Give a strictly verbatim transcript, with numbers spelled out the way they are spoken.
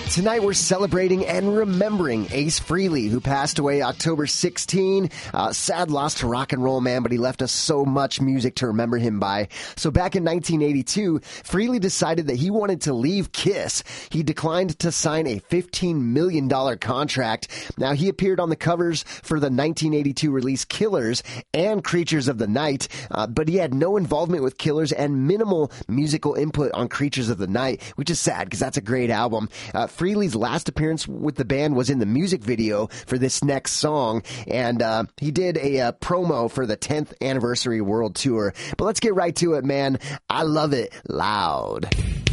Tonight we're celebrating and remembering Ace Frehley, who passed away October sixteenth. Uh, sad loss to rock and roll, man, but he left us so much music to remember him by. So back in nineteen eighty-two, Frehley decided that he wanted to leave Kiss. He declined to sign a fifteen million dollars contract. Now, he appeared on the covers for the nineteen eighty-two release Killers and Creatures of the Night, uh, but he had no involvement with Killers and minimal musical input on Creatures of the Night, which is sad because that's a great album. Uh, Frehley's last appearance with the band was in the music video for this next song, and uh, he did a uh, promo for the tenth anniversary world tour. But let's get right to it, man. I love it loud.